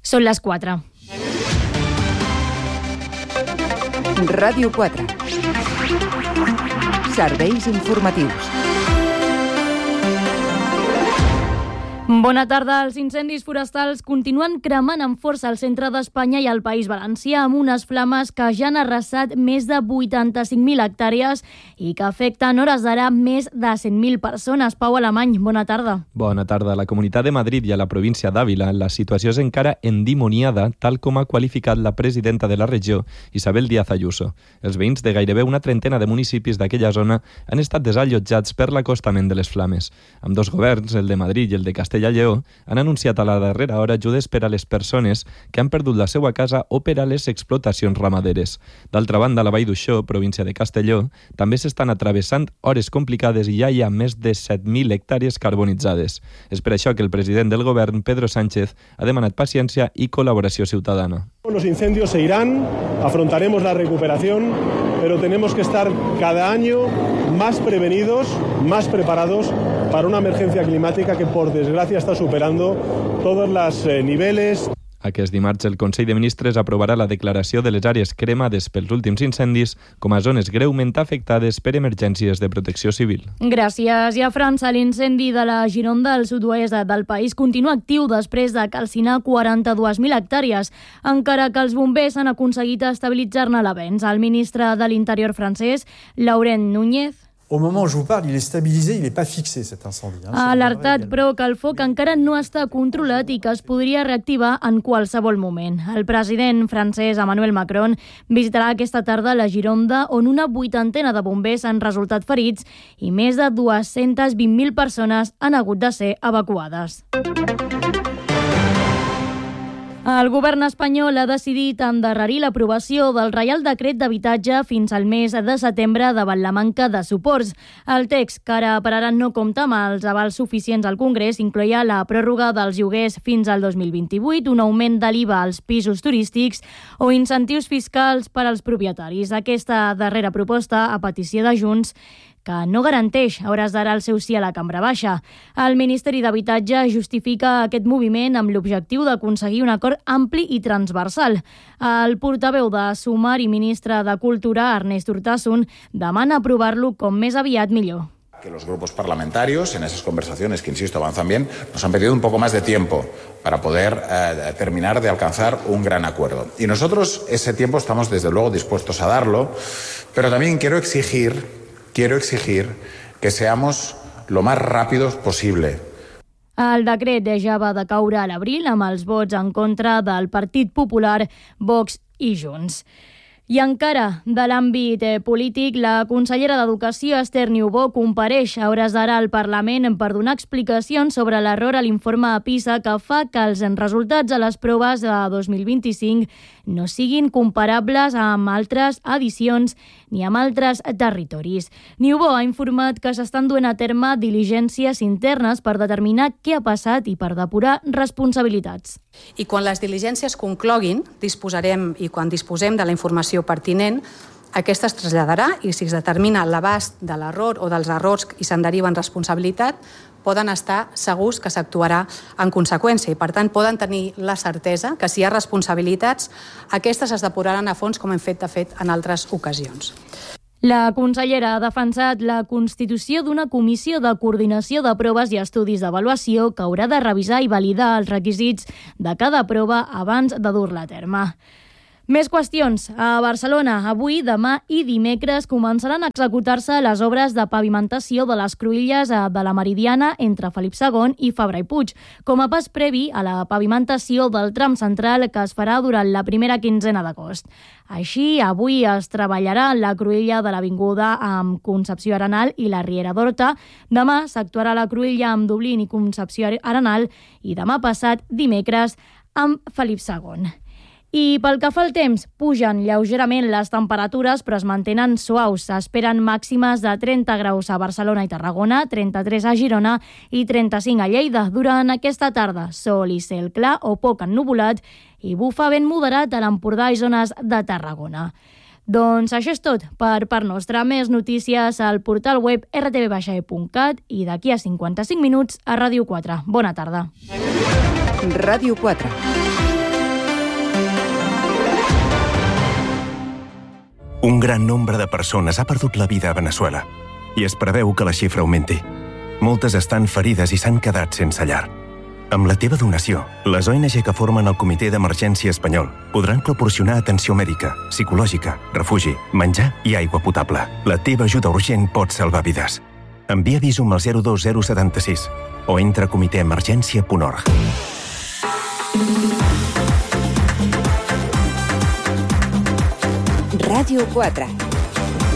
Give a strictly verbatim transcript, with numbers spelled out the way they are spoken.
Són les quatre. Ràdio quatre. Serveis informatius. Bona tarda. Els incendis forestals continuen cremant amb força al centre d'Espanya i al País Valencià, amb unes flames que ja han arrasat més de vuitanta-cinc mil hectàrees i que afecten a hores d'ara més de cent mil persones. Pau Alemany, bona tarda. Bona tarda. A la Comunitat de Madrid i a la província d'Àvila la situació és encara endimoniada, tal com ha qualificat la presidenta de la regió, Isabel Díaz Ayuso. Els veïns de gairebé una trentena de municipis d'aquella zona han estat desallotjats per l'acostament de les flames. Ambdós governs, el de Madrid i el de Castella i Lleó, han anunciat a la darrera hora ajudes per a les persones que han perdut la seva casa o per a les explotacions ramaderes. D'altra banda, a la Vall d'Uixó, província de Castelló, també s'estan atravessant hores complicades i ja hi ha més de set mil hectàrees carbonitzades. És per això que el president del govern, Pedro Sánchez, ha demanat paciència i col·laboració ciutadana. Los incendios se irán, afrontaremos la recuperación, pero tenemos que estar cada año más prevenidos, más preparados para una emergencia climática que, por desgracia, está superando todos los eh, niveles. Aquest dimarts el Consell de Ministres aprovarà la declaració de les àrees cremades pels últims incendis com a zones greument afectades per emergències de protecció civil. Gràcies. I a França, l'incendi de la Gironda al sud-oest del país continua actiu després de calcinar quaranta-dues mil hectàrees, encara que els bombers han aconseguit estabilitzar-ne l'avenç. El ministre de l'Interior francès, Laurent Núñez, Au moment où je vous parle, il est stabilisé, il n'est pas fixé cet incendie. ha alertat, però, que el foc encara no està controlat i que es podria reactivar en qualsevol moment. El president francès Emmanuel Macron visitarà aquesta tarda la Gironda, on una vuitantena de bombers han resultat ferits i més de dues-centes vint mil persones han hagut de ser evacuades. El govern espanyol ha decidit endarrerir l'aprovació del Reial Decret d'Habitatge fins al mes de setembre davant la manca de suports. El text, que ara per ara no compta amb els avals suficients al Congrés, incloïa la pròrroga dels lloguers fins al dos mil vint-i-vuit, un augment de l'I V A als pisos turístics o incentius fiscals per als propietaris. Aquesta darrera proposta, a petició de Junts, que no garanteix a hores d'ara el seu sí a la cambra baixa. El Ministeri d'Habitatge justifica aquest moviment amb l'objectiu d'aconseguir un acord ampli i transversal. El portaveu de Sumar i ministre de Cultura, Ernest Urtasun, demana aprovar-lo com més aviat millor. Que los grupos parlamentarios, en esas conversaciones que, insisto, avanzan bien, nos han pedido un poco más de tiempo para poder eh, terminar de alcanzar un gran acuerdo. Y nosotros ese tiempo estamos, desde luego, dispuestos a darlo, pero también quiero exigir Quiero exigir que seamos lo más rápidos posible. El decret ja va decaure a l'abril amb els vots en contra del Partit Popular, Vox i Junts. I encara de l'àmbit polític, la consellera d'Educació, Esther Niubó, compareix a hores d'ara al Parlament per donar explicacions sobre l'error a l'informe PISA que fa que els resultats a les proves de dos mil vint-i-cinc no siguin comparables amb altres edicions ni amb altres territoris. Niubó ha informat que s'estan duent a terme diligències internes per determinar què ha passat i per depurar responsabilitats. I quan les diligències concloguin, disposarem i quan disposem de la informació pertinent, aquesta es traslladarà i si es determina l'abast de l'error o dels errors i se'n deriva en responsabilitat, poden estar segurs que s'actuarà en conseqüència i, per tant, poden tenir la certesa que si hi ha responsabilitats, aquestes es depuraran a fons com hem fet, de fet, en altres ocasions. La consellera ha defensat la constitució d'una comissió de coordinació de proves i estudis d'avaluació que haurà de revisar i validar els requisits de cada prova abans de dur-la a terme. Més qüestions. A Barcelona, avui, demà i dimecres començaran a executar-se les obres de pavimentació de les cruïlles de la Meridiana entre Felip segon i Fabra i Puig, com a pas previ a la pavimentació del tram central que es farà durant la primera quinzena d'agost. Així, avui es treballarà la cruïlla de l'Avinguda amb Concepció Arenal i la Riera d'Horta, demà s'actuarà la cruïlla amb Dublín i Concepció Arenal i demà passat, dimecres, amb Felip segon. I pel que fa al temps, pugen lleugerament les temperatures però es mantenen suaus. S'esperen màximes de trenta graus a Barcelona i Tarragona, trenta-tres a Girona i trenta-cinc a Lleida. Durant aquesta tarda, sol i cel clar o poc ennuvolat i bufa vent moderat a l'Empordà i zones de Tarragona. Doncs això és tot per part nostra. Més notícies al portal web r t v baix e punt cat i d'aquí a cinquanta-cinc minuts a Ràdio quatre. Bona tarda. Ràdio quatre. Un gran nombre de persones ha perdut la vida a Venezuela i es preveu que la xifra augmenti. Moltes estan ferides i s'han quedat sense llar. Amb la teva donació, les O N G que formen el Comitè d'Emergència Espanyol podran proporcionar atenció mèdica, psicològica, refugi, menjar i aigua potable. La teva ajuda urgent pot salvar vides. Envia Visum al zero dos zero set sis o entra a comitè emergència punt org. Ràdio quatre.